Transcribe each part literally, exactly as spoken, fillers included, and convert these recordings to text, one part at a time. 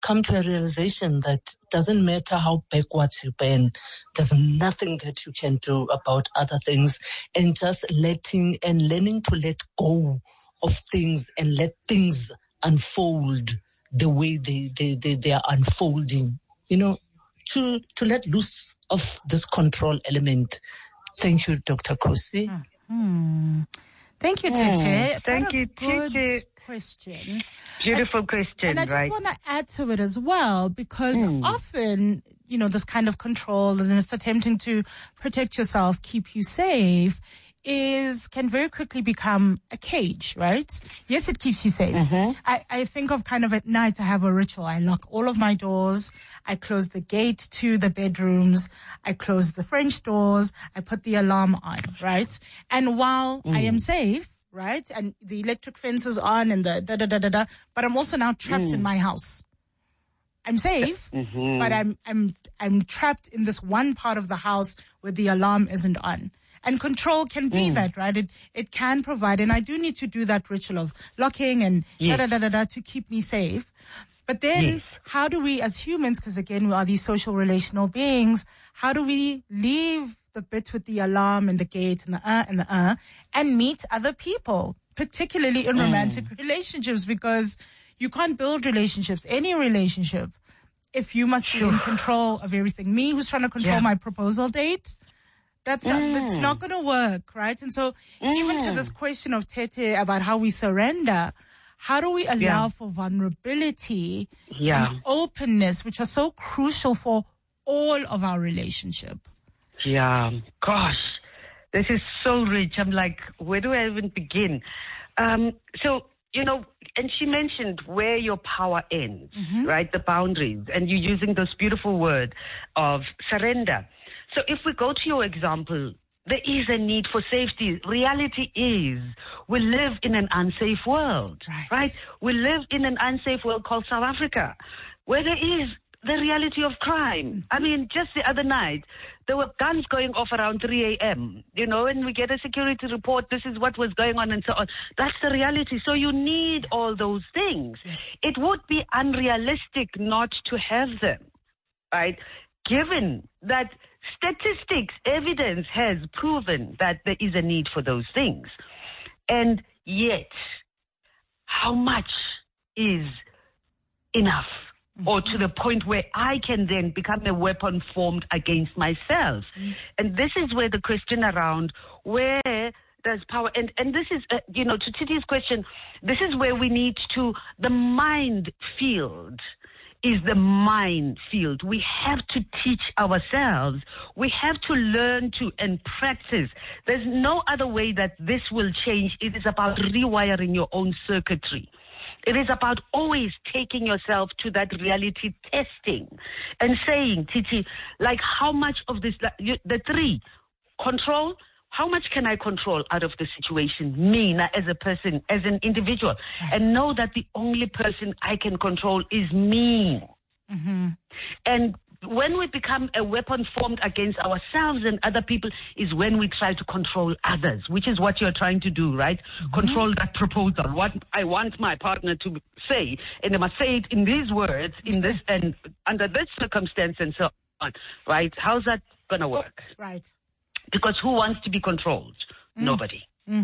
come to a realization that it doesn't matter how backwards you've been, there's nothing that you can do about other things, and just letting and learning to let go of things and let things unfold the way they, they, they, they are unfolding, you know, to, to let loose of this control element. Thank you, Doctor Kosi. Mm-hmm. Thank you, Tete. Mm, thank you, Tete. Question. Beautiful and, question, and I just right? want to add to it as well, because mm. often, you know, this kind of control and this attempting to protect yourself, keep you safe, is can very quickly become a cage, right? Yes, it keeps you safe. Mm-hmm. I, I think of kind of at night, I have a ritual. I lock all of my doors. I close the gate to the bedrooms. I close the French doors. I put the alarm on, right? And while mm. I am safe, right, and the electric fence is on and the da-da-da-da-da, but I'm also now trapped mm. in my house. I'm safe, mm-hmm. but I'm I'm I'm trapped in this one part of the house where the alarm isn't on. And control can be mm. that, right? It it can provide, and I do need to do that ritual of locking and yes. da-da-da-da-da to keep me safe. But then yes. how do we as humans, because again, we are these social relational beings, how do we leave the bit with the alarm and the gate and the uh and the uh and meet other people, particularly in romantic mm. relationships, because you can't build relationships, any relationship, if you must be in control of everything. Me, who's trying to control yeah. my proposal date, that's not, mm. that's not going to work, right? And so mm. even to this question of Tete about how we surrender, how do we allow yeah. for vulnerability yeah. and openness, which are so crucial for all of our relationship? Yeah, gosh, this is so rich. I'm like, where do I even begin? Um, so, you know, and she mentioned where your power ends, mm-hmm. right? The boundaries, and you're using this beautiful word of surrender. So if we go to your example, there is a need for safety. Reality is we live in an unsafe world, right? right? We live in an unsafe world called South Africa, where there is the reality of crime. Mm-hmm. I mean, just the other night, there were guns going off around three a.m., you know, and we get a security report, this is what was going on and so on. That's the reality. So you need all those things. Yes. It would be unrealistic not to have them, right? Given that statistics, evidence has proven that there is a need for those things. And yet, how much is enough? Mm-hmm. Or to the point where I can then become a weapon formed against myself. Mm-hmm. And this is where the question around where does power, and, and this is, uh, you know, to Titi's question, this is where we need to, the mind field is the mind field. We have to teach ourselves. We have to learn to and practice. There's no other way that this will change. It is about rewiring your own circuitry. It is about always taking yourself to that reality testing and saying, Titi, like how much of this, the three, control, how much can I control out of the situation, me as a person, as an individual, yes. and know that the only person I can control is me. Mm-hmm. And when we become a weapon formed against ourselves and other people is when we try to control others, which is what you're trying to do, right? Mm-hmm. Control that proposal. What I want my partner to say, and I must say it in these words, in this and under this circumstance and so on, right? How's that going to work? Right. Because who wants to be controlled? Mm. Nobody. Mm.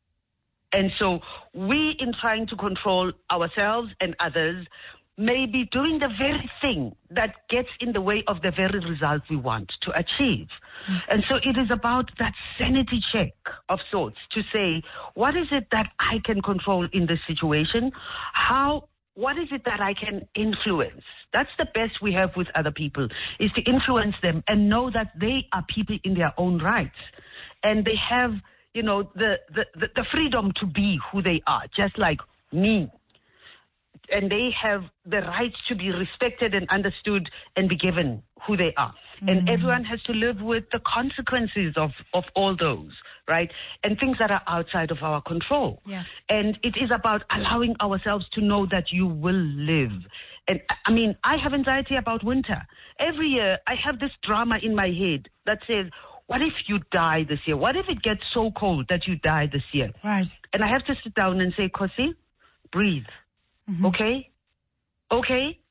And so we, in trying to control ourselves and others, may be doing the very thing that gets in the way of the very result we want to achieve. Mm. And so it is about that sanity check of sorts to say, what is it that I can control in this situation? How, what is it that I can influence? That's the best we have with other people, is to influence them and know that they are people in their own rights. And they have, you know, the, the, the, the freedom to be who they are, just like me. And they have the right to be respected and understood and be given who they are. Mm-hmm. And everyone has to live with the consequences of, of all those, right? And things that are outside of our control. Yeah. And it is about allowing ourselves to know that you will live. And I mean, I have anxiety about winter. Every year I have this drama in my head that says, what if you die this year? What if it gets so cold that you die this year? Right. And I have to sit down and say, Kosi, breathe. Mm-hmm. Okay? Okay?